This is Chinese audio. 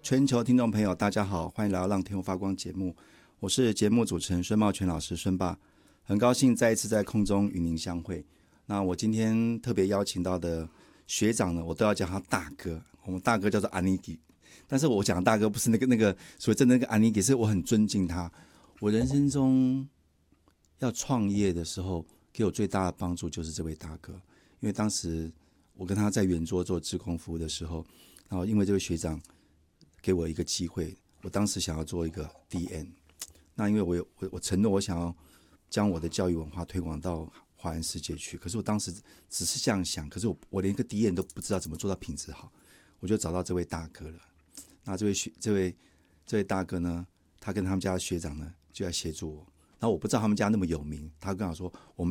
全球听众朋友，大家好，欢迎来到让天空发光节目，我是节目主持人孙茂全老师，孙爸，很高兴再一次在空中与您相会。那我今天特别邀请到的学长呢，我都要叫他大哥，我们大哥叫做安妮吉，但是我讲的大哥不是那个所谓真的那个安妮吉，是我很尊敬他。我人生中要创业的时候，给我最大的帮助就是这位大哥，因为当时我跟他在圆桌做志工服务的时候，然后因为这位学长给我一个机会，我当时想要做一个 DN， 那因为我承诺我想要将我的教育文化推广到华人世界去，可是我当时只是这样想，可是我连一个 DN 都不知道怎么做到品质好，我就找到这位大哥了。那这位大哥呢，他跟他们家的学长呢就在协助我，然后我不知道他们家那么有名，他跟我说我们